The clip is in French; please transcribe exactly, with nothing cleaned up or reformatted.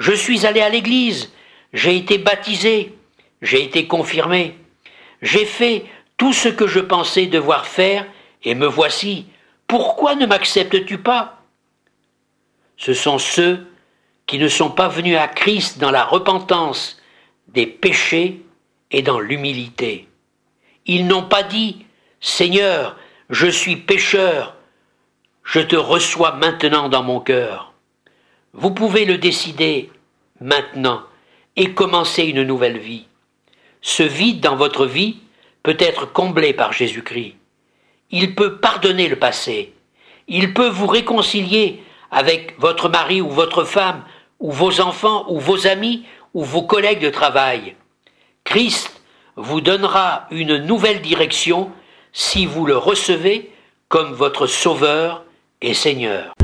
Je suis allé à l'église, j'ai été baptisé, j'ai été confirmé. J'ai fait tout ce que je pensais devoir faire et me voici. Pourquoi ne m'acceptes-tu pas ? Ce sont ceux qui ne sont pas venus à Christ dans la repentance des péchés et dans l'humilité. Ils n'ont pas dit « Seigneur, je suis pécheur, je te reçois maintenant dans mon cœur ». Vous pouvez le décider maintenant et commencer une nouvelle vie. Ce vide dans votre vie peut être comblé par Jésus-Christ. Il peut pardonner le passé. Il peut vous réconcilier avec votre mari ou votre femme, ou vos enfants, ou vos amis, ou vos collègues de travail. Christ vous donnera une nouvelle direction si vous le recevez comme votre Sauveur et Seigneur.